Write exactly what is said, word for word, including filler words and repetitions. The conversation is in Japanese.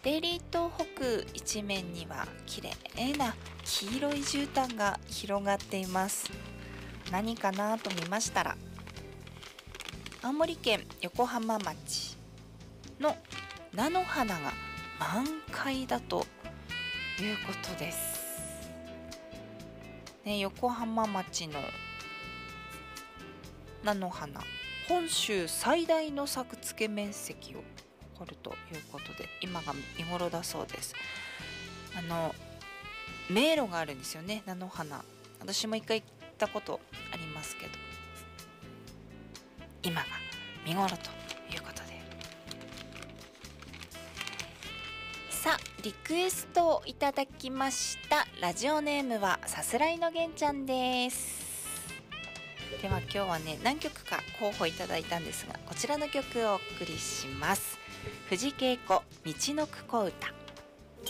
デイリー東北一面には綺麗な黄色い絨毯が広がっています。何かなと見ましたら、青森県横浜町の菜の花が満開だということです、ね、横浜町の菜の花、本州最大の作付け面積を誇るということで、今が見頃だそうです。あの迷路があるんですよね、菜の花。私も一回行ったことありますけど、今が見頃ということで、さあリクエストをいただきました。ラジオネームはさすらいのげんちゃんです。では今日はね、何曲か候補いただいたんですが、こちらの曲をお送りします。藤圭子、道のくこ歌。